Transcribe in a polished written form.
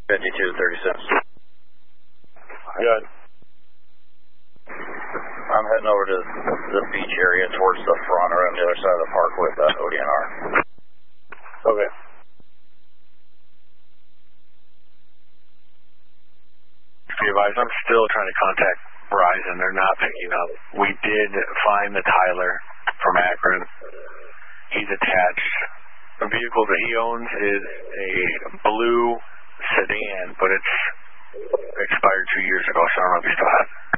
5236. Good. I'm heading over to the beach area towards the front or on the other side of the park with ODNR. Okay. Be advised, I'm still trying to contact Verizon. They're not picking up. We did find the Tyler from Akron. He's attached. The vehicle that he owns is a blue sedan, but it's expired 2 years ago, so I don't know if he still has it.